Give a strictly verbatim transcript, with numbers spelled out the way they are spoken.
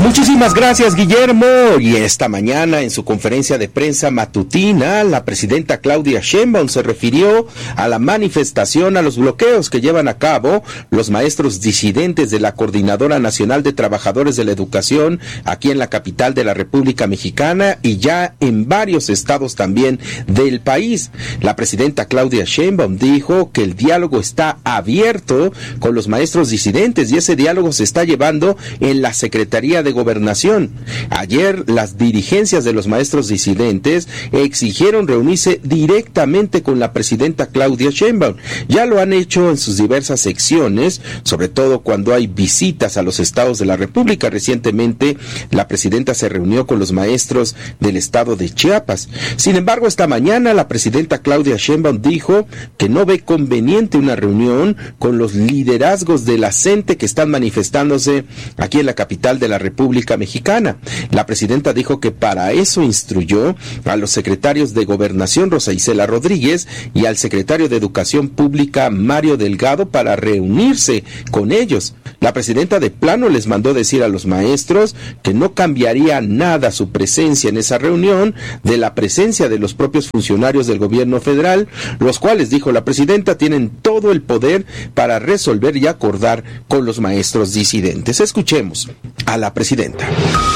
Muchísimas gracias, Guillermo. Y esta mañana, en su conferencia de prensa matutina, la presidenta Claudia Sheinbaum se refirió a la manifestación, a los bloqueos que llevan a cabo los maestros disidentes de la Coordinadora Nacional de Trabajadores de la Educación aquí en la capital de la República Mexicana y ya en varios estados también del país. La presidenta Claudia Sheinbaum dijo que el diálogo está abierto con los maestros disidentes y ese diálogo se está llevando en la Secretaría de Gobernación. Ayer las dirigencias de los maestros disidentes exigieron reunirse directamente con la presidenta Claudia Sheinbaum. Ya lo han hecho en sus diversas secciones, sobre todo cuando hay visitas a los estados de la República. Recientemente la presidenta se reunió con los maestros del estado de Chiapas. Sin embargo, esta mañana la presidenta Claudia Sheinbaum dijo que no ve conveniente una reunión con los liderazgos de la CENTE que están manifestándose aquí en la capital de la República Mexicana. La presidenta dijo que para eso instruyó a los secretarios de Gobernación Rosa Isela Rodríguez y al secretario de Educación Pública Mario Delgado para reunirse con ellos. La presidenta de plano les mandó decir a los maestros que no cambiaría nada su presencia en esa reunión de la presencia de los propios funcionarios del gobierno federal, los cuales, dijo la presidenta, tienen todo el poder para resolver y acordar con los maestros disidentes. Escuchemos a la presidenta.